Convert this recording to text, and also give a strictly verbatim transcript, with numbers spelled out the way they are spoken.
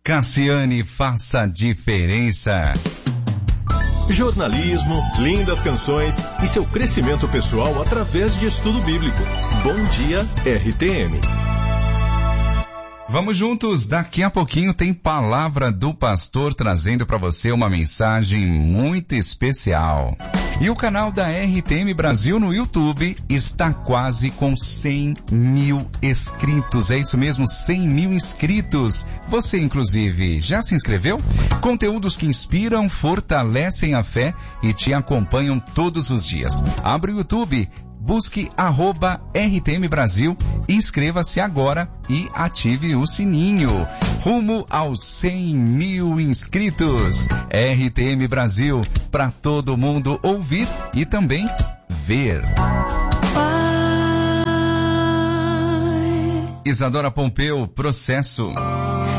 Cassiane, faça a diferença. Jornalismo, lindas canções e seu crescimento pessoal através de estudo bíblico. Bom dia, R T M. Vamos juntos, daqui a pouquinho tem palavra do pastor trazendo para você uma mensagem muito especial. E o canal da R T M Brasil no YouTube está quase com cem mil inscritos. É isso mesmo, cem mil inscritos. Você, inclusive, já se inscreveu? Conteúdos que inspiram, fortalecem a fé e te acompanham todos os dias. Abre o YouTube. Busque arroba R T M Brasil, inscreva-se agora e ative o sininho. Rumo aos cem mil inscritos. R T M Brasil, para todo mundo ouvir e também ver. Isadora Pompeu, Processo.